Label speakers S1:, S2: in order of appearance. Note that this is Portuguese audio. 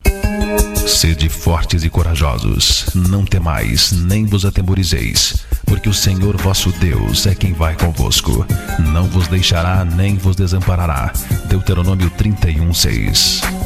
S1: Sede fortes e corajosos, não temais, nem vos atemorizeis, porque o Senhor vosso Deus é quem vai convosco. Não vos deixará nem vos desamparará. Deuteronômio 31:6.